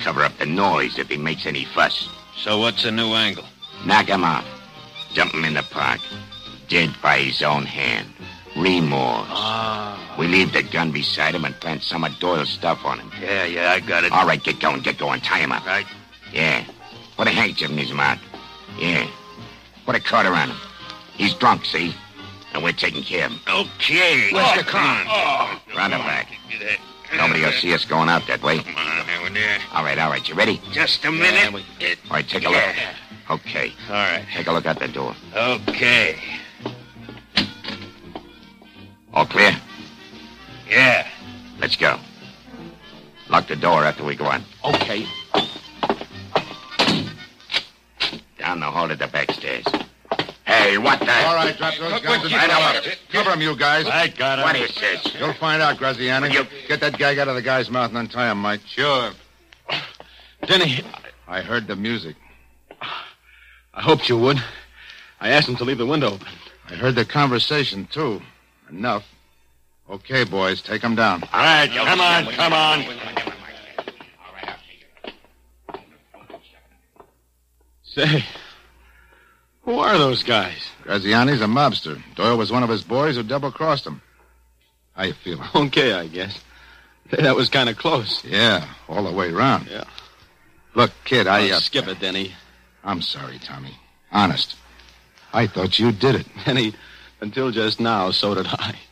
cover up the noise if he makes any fuss. So what's the new angle? Knock him out. Jump him in the park. Dead by his own hand. Remorse. We leave the gun beside him and plant some of Doyle's stuff on him. Yeah, I got it. All right, get going. Tie him up. Right. Yeah. Put a handkerchief in his mouth. Yeah. Put a card around him. He's drunk, see? And we're taking care of him. Okay. Where's the car? Round the back. Nobody will see us going out that way. Come on, over there. All right. You ready? Just a minute. All right, take a look. Okay. All right. Take a look out the door. Okay. All clear? Yeah. Let's go. Lock the door after we go on. Okay. Down the hall to the back stairs. Hey, what the... All right, drop those guns and cover him, you guys. I got him. What is this? You'll find out, Graziani. Get that gag out of the guy's mouth and untie him, Mike. Sure. Denny, I heard the music. I hoped you would. I asked him to leave the window open. I heard the conversation, too. Enough. Okay, boys, take him down. All right, come on. Say, who are those guys? Graziani's a mobster. Doyle was one of his boys who double-crossed him. How you feeling? Okay, I guess. That was kind of close. Yeah, all the way around. Yeah. Look, kid, Skip it, Denny. I'm sorry, Tommy. Honest. I thought you did it. Denny, until just now, so did I.